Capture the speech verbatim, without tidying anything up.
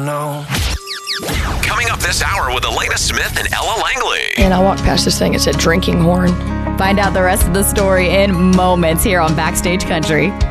No. Coming up this hour with Elena Smith and Ella Langley. And I walked past this thing, it said drinking horn. Find out the rest of the story in moments here on Backstage Country.